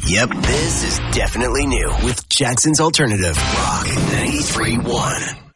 Yep, this is definitely new with Jackson's Alternative Rock 93.1.